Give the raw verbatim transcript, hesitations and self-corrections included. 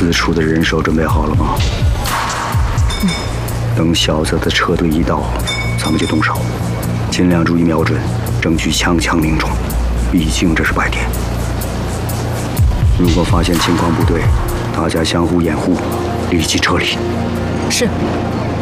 私处的人手准备好了吗？ 嗯。 等小泽的车队一到，咱们就动手，尽量注意瞄准，争取枪枪命中。毕竟这是白天。如果发现情况不对，大家相互掩护，立即撤离。 是。